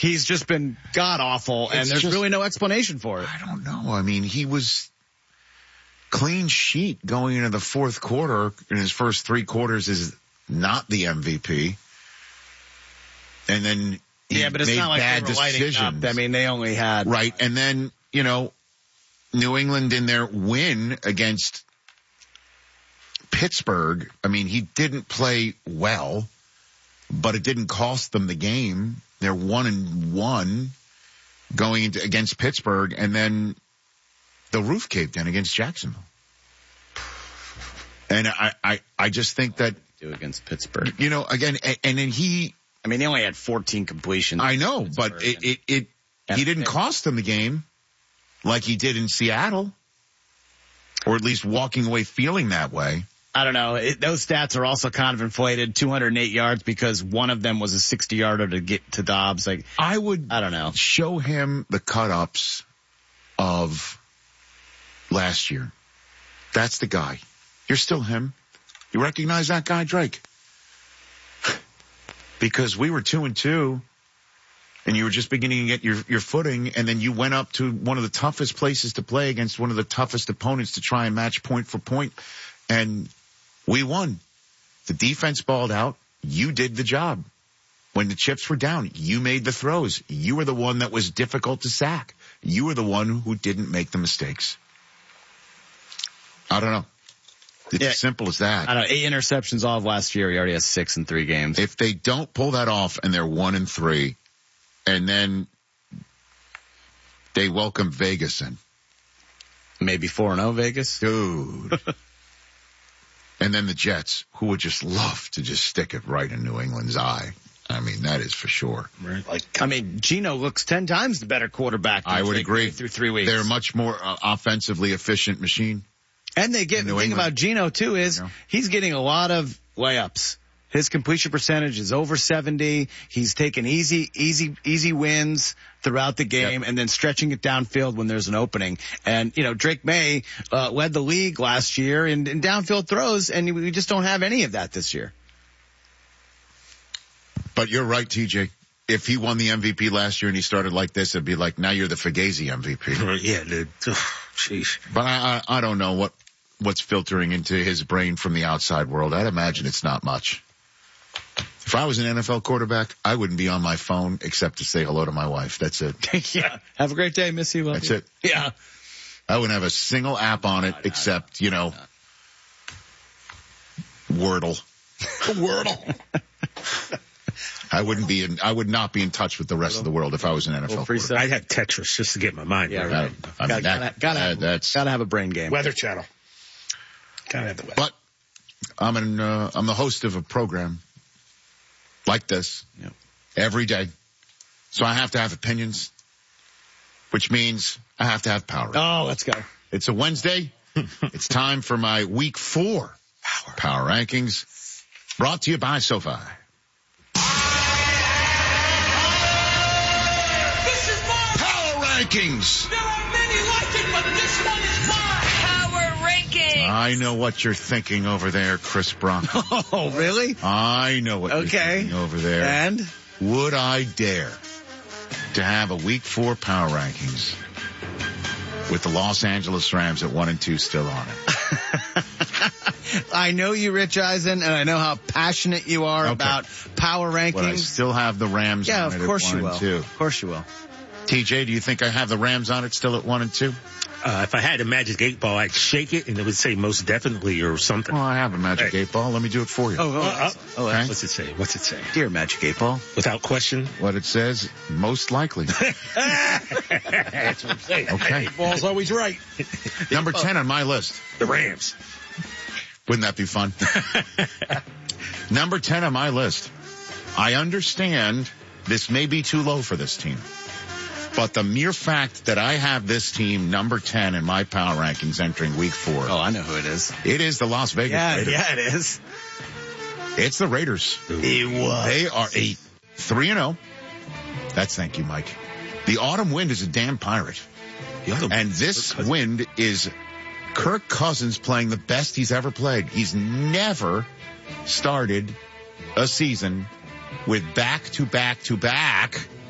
He's just been god-awful, and there's really no explanation for it. I don't know. I mean, he was clean sheet going into the fourth quarter. In his first 3 quarters is not the MVP. And then he but it's made not like bad they were lighting decisions. up. I mean, they only had... Right. And then, New England in their win against Pittsburgh, I mean, he didn't play well, but it didn't cost them the game. They're 1-1 going into against Pittsburgh, and then the roof caved in against Jacksonville. And I just think that against Pittsburgh, again, and then he only had 14 completions. I know, but he didn't cost them the game like he did in Seattle, or at least walking away feeling that way. I don't know. Those stats are also kind of inflated. 208 yards because one of them was a 60-yarder to get to Dobbs. I don't know. Show him the cut-ups of last year. That's the guy. You're still him. You recognize that guy, Drake? Because we were 2-2, and you were just beginning to get your footing, and then you went up to one of the toughest places to play against one of the toughest opponents to try and match point for point, and we won. The defense balled out. You did the job. When the chips were down, you made the throws. You were the one that was difficult to sack. You were the one who didn't make the mistakes. I don't know. It's as simple as that. I don't know. 8 interceptions all of last year. He already has 6 in 3 games. If they don't pull that off and they're 1-3, and then they welcome Vegas in. Maybe 4-0 Vegas? Dude. And then the Jets, who would just love to just stick it right in New England's eye. I mean, that is for sure. Right. Geno looks 10 times the better quarterback than I would agree. Through 3 weeks. They're a much more offensively efficient machine. And the thing about Geno, too, is he's getting a lot of layups. His completion percentage is over 70. He's taking easy wins throughout the game and then stretching it downfield when there's an opening. And, Drake May led the league last year in downfield throws, and we just don't have any of that this year. But you're right, TJ. If he won the MVP last year and he started like this, it'd be like, now you're the Fugazi MVP. Yeah, dude. Jeez. But I don't know what's filtering into his brain from the outside world. I'd imagine it's not much. If I was an NFL quarterback, I wouldn't be on my phone except to say hello to my wife. That's it. Yeah. Have a great day, Missy. That's it. Yeah. I wouldn't have a single app on it except, Wordle. Wordle. I would not be in touch with the rest of the world if I was an NFL quarterback. I'd have Tetris just to get my mind right. Gotta have a brain game. Weather Channel. Gotta have the weather. But I'm the host of a program like this every day. So I have to have opinions, which means I have to have power. Oh, let's go. It's a Wednesday. It's time for my week 4 power rankings, brought to you by SoFi. This is my Power rankings. There are many like it, but this one is mine. Power rankings. I know what you're thinking over there, Chris Bronco. Oh, really? I know what you're thinking over there. And? Would I dare to have a week 4 power rankings with the Los Angeles Rams at 1 and 2 still on it? I know you, Rich Eisen, and I know how passionate you are about power rankings. But I still have the Rams on it at 1 and 2. Of course you will. TJ, do you think I have the Rams on it still at 1 and 2? If I had a magic 8-ball, I'd shake it and it would say most definitely or something. Well, I have a magic 8-ball. Let me do it for you. Okay. What's it say? What's it say? Dear Magic 8-Ball. Without question? What it says, most likely. That's what I'm saying. Okay. 8-ball's always right. Number 10 on my list. The Rams. Wouldn't that be fun? Number 10 on my list. I understand this may be too low for this team. But the mere fact that I have this team number 10 in my power rankings entering week 4. Oh, I know who it is. It is the Las Vegas Raiders. Yeah, it is. It's the Raiders. It was. They are 3-0. That's thank you, Mike. The autumn wind is a damn pirate. And this wind is Kirk Cousins playing the best he's ever played. He's never started a season with back-to-back-to-back